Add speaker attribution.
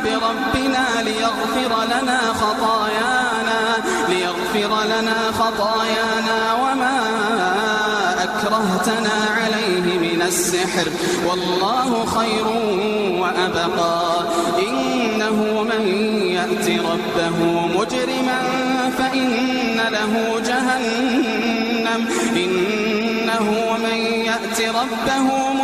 Speaker 1: بربنا ليغفر لنا خطايانا وما أكرهتنا عليه من السحر والله خير وأبقى. إنه من يأت ربه مجرما فإن له جهنم